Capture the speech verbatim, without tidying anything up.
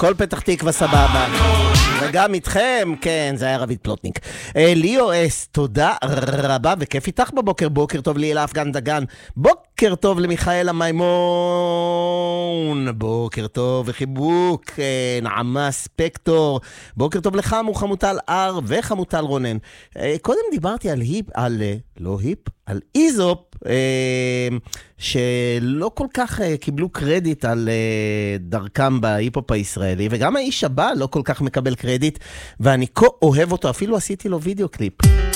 כל פתח תקווה סבבה. וגם איתכם, כן, זה היה רביד פלוטניק. ליאו אס, תודה רבה, וכיף איתך בבוקר. בוקר טוב לי אלה אפגן דגן. בוקר טוב למיכאל המימון. בוקר טוב וחיבוק. נעמה ספקטור. בוקר טוב לך, חמוטל אר וחמוטל רונן. קודם דיברתי על היפ, על, לא היפ, על איזופ, שלא כל כך קיבלו קרדיט על דרכם בהיפ-הופ הישראלי, וגם האיש הבא לא כל כך מקבל קרדיט, ואני כה אוהב אותו, אפילו עשיתי לו וידאו קליפ.